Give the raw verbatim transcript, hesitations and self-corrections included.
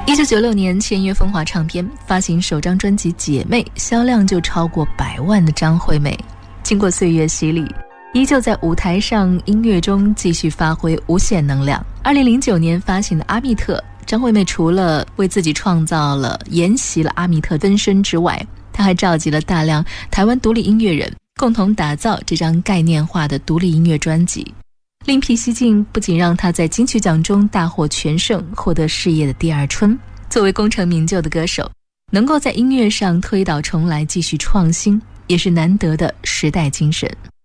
一九九六年签约风华唱片，发行首张专辑《姐妹》，销量就超过百万的张惠妹，经过岁月洗礼，依旧在舞台上、音乐中继续发挥无限能量。二零零九年发行的《阿密特》，张惠妹除了为自己创造了、沿袭了阿密特分身之外，她还召集了大量台湾独立音乐人，共同打造这张概念化的独立音乐专辑。另辟蹊径不仅让她在金曲奖中大获全胜，获得事业的第二春。作为功成名就的歌手，能够在音乐上推倒重来，继续创新，也是难得的时代精神。